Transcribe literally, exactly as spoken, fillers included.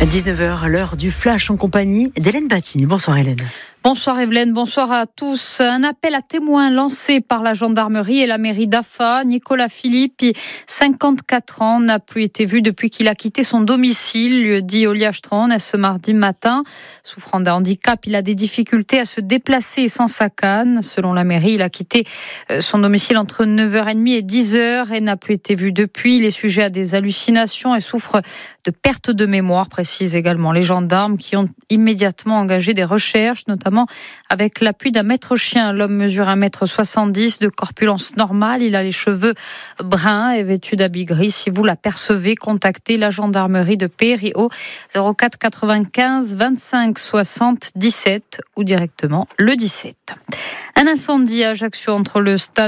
dix-neuf heures, l'heure du flash en compagnie d'Hélène Batty. Bonsoir Hélène. Bonsoir Evelyne, bonsoir à tous. Un appel à témoins lancé par la gendarmerie et la mairie d'Afa. Nicolas Philippe, cinquante-quatre ans, n'a plus été vu depuis qu'il a quitté son domicile, lieu dit Oliastron, ce mardi matin. Souffrant d'un handicap, il a des difficultés à se déplacer sans sa canne. Selon la mairie, il a quitté son domicile entre neuf heures trente et dix heures et n'a plus été vu depuis. Il est sujet à des hallucinations et souffre de perte de mémoire, précisent également les gendarmes qui ont immédiatement engagé des recherches, notamment avec l'appui d'un maître chien. L'homme mesure un mètre soixante-dix, de corpulence normale. Il a les cheveux bruns et vêtu d'habits gris. Si vous l'apercevez, contactez la gendarmerie de Péry au zéro quatre quatre-vingt-quinze vingt-cinq soixante dix-sept ou directement le dix-sept. Un incendie à Ajaccio entre le stade